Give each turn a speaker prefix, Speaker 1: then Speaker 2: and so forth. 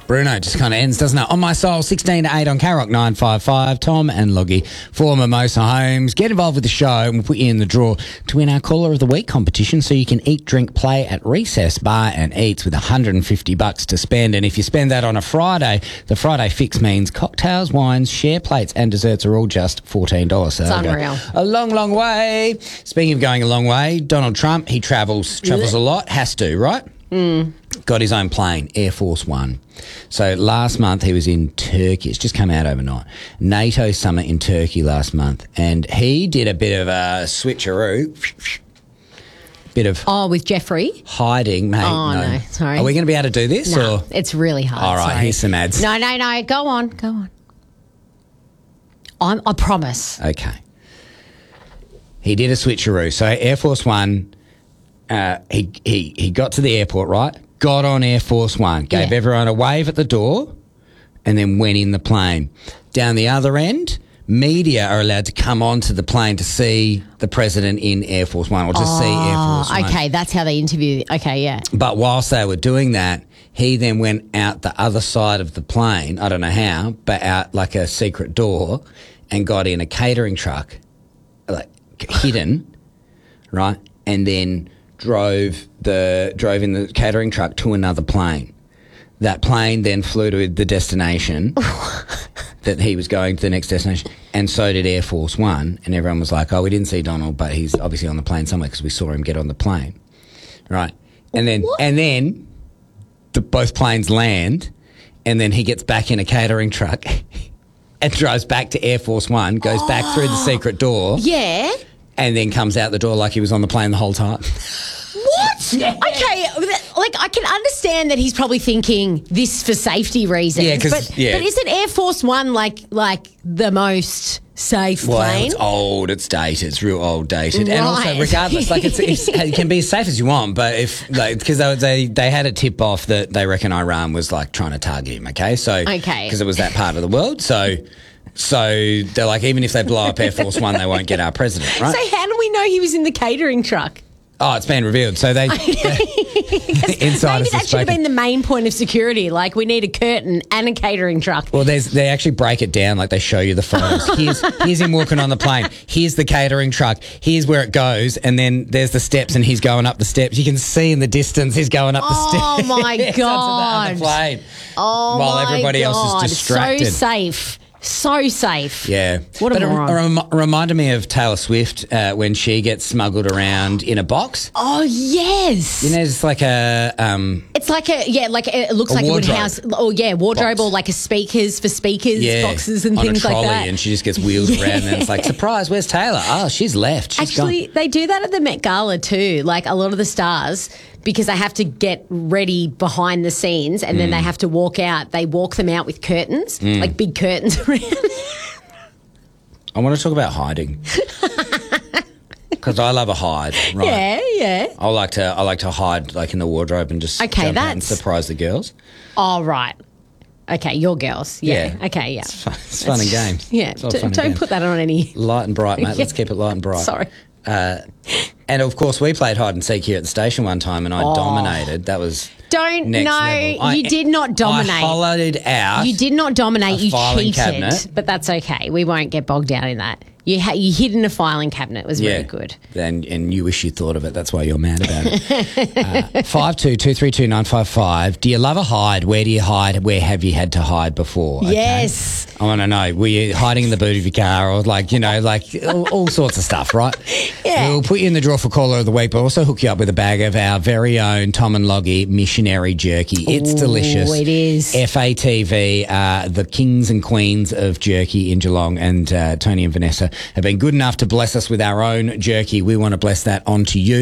Speaker 1: Bruno just kind of ends, doesn't it? On My Soul, 16 to 8 on K-Rock 955. Tom and Loggy for Mimosa Homes. Get involved with the show and we'll put you in the draw to win our Caller of the Week competition so you can eat, drink, play at Recess Bar and Eats with $150 to spend. And if you spend that on a Friday, the Friday fix means cocktails, wines, share plates and desserts are all just $14. So
Speaker 2: it's unreal.
Speaker 1: A long, long way. Speaking of going a long way, Donald Trump, he travels a lot, has to, right? Got his own plane, Air Force One. So last month he was in Turkey. It's just come out overnight. NATO summit in Turkey last month. And he did a bit of a switcheroo.
Speaker 2: With Jeffrey?
Speaker 1: Hiding, mate.
Speaker 2: Oh, no, sorry.
Speaker 1: Are we going to be able to do this?
Speaker 2: No,
Speaker 1: or?
Speaker 2: it's really hard.
Speaker 1: All right,
Speaker 2: sorry.
Speaker 1: here's some ads.
Speaker 2: No. Go on. I promise.
Speaker 1: Okay. He did a switcheroo. So Air Force One... he got to the airport, right? Got on Air Force One, gave everyone a wave at the door, and then went in the plane. Down the other end, media are allowed to come onto the plane to see the president in Air Force One or to see Air Force One.
Speaker 2: Okay, that's how they interview. Okay, yeah.
Speaker 1: But whilst they were doing that, he then went out the other side of the plane, I don't know how, but out like a secret door and got in a catering truck, like hidden, right? And then drove in the catering truck to another plane. That plane then flew to the destination that he was going to, the next destination, and so did Air Force One. And everyone was like, "Oh, we didn't see Donald, but he's obviously on the plane somewhere because we saw him get on the plane." Right, and then both planes land, and then he gets back in a catering truck and drives back to Air Force One, goes back through the secret door, and then comes out the door like he was on the plane the whole time.
Speaker 2: What? Yeah. Okay, like I can understand that he's probably thinking this for safety reasons.
Speaker 1: Yeah, but
Speaker 2: isn't Air Force One like the most safe plane?
Speaker 1: Well, it's old, it's dated, it's real old dated,
Speaker 2: right.
Speaker 1: And also regardless, like it can be as safe as you want, but if because they had a tip off that they reckon Iran was like trying to target him. Because it was that part of the world, so. So they're like, even if they blow up Air Force One, they won't get our president, right?
Speaker 2: So how do we know he was in the catering truck?
Speaker 1: Oh, it's been revealed. So they
Speaker 2: maybe that should have been the main point of security. Like, we need a curtain and a catering truck.
Speaker 1: Well, they actually break it down. Like, they show you the photos. Here's him walking on the plane. Here's the catering truck. Here's where it goes. And then there's the steps, and he's going up the steps. You can see in the distance he's going up the steps.
Speaker 2: Oh, my God.
Speaker 1: Onto the plane.
Speaker 2: Oh,
Speaker 1: while
Speaker 2: my
Speaker 1: everybody
Speaker 2: God.
Speaker 1: else is distracted.
Speaker 2: So safe. So safe.
Speaker 1: Yeah.
Speaker 2: What a moron.
Speaker 1: It reminded me of Taylor Swift when she gets smuggled around in a box.
Speaker 2: Oh, yes.
Speaker 1: You know, it's like a...
Speaker 2: it's like it looks like
Speaker 1: wardrobe.
Speaker 2: it would house... Oh, yeah, wardrobe
Speaker 1: box.
Speaker 2: or like a speakers boxes and
Speaker 1: on
Speaker 2: things
Speaker 1: a trolley,
Speaker 2: like that.
Speaker 1: and she just gets wheeled around and it's like, surprise, where's Taylor? Oh, she's left. She's
Speaker 2: Actually,
Speaker 1: gone.
Speaker 2: they do that at the Met Gala too. Like a lot of the stars, because they have to get ready behind the scenes and then they have to walk out. They walk them out with curtains, like big curtains around.
Speaker 1: I want to talk about hiding because I love a hide. Right?
Speaker 2: Yeah.
Speaker 1: I like to hide like in the wardrobe and just jump out and surprise the girls.
Speaker 2: Oh, right. Okay, your girls. Yeah. Okay, yeah.
Speaker 1: It's fun and games.
Speaker 2: Yeah. Don't put that on any...
Speaker 1: Light and bright, mate. Let's keep it light and bright.
Speaker 2: Sorry.
Speaker 1: And of course, we played hide and seek here at the station one time, and I dominated. That was next level.
Speaker 2: You did not dominate.
Speaker 1: I hollowed out.
Speaker 2: You did not dominate. You cheated,
Speaker 1: cabinet.
Speaker 2: But that's okay. We won't get bogged down in that. You hid in a filing cabinet. It was really good.
Speaker 1: And you wish you thought of it. That's why you're mad about it. 52232955. Do you love a hide? Where do you hide? Where have you had to hide before? Okay?
Speaker 2: Yes.
Speaker 1: I want to know. Were you hiding in the boot of your car or all sorts of stuff, right?
Speaker 2: Yeah.
Speaker 1: We'll put you in the draw for Caller of the Week, but also hook you up with a bag of our very own Tom and Loggy missionary jerky. It's delicious.
Speaker 2: It is.
Speaker 1: FATV, the kings and queens of jerky in Geelong, and Tony and Vanessa have been good enough to bless us with our own jerky. We want to bless that onto you.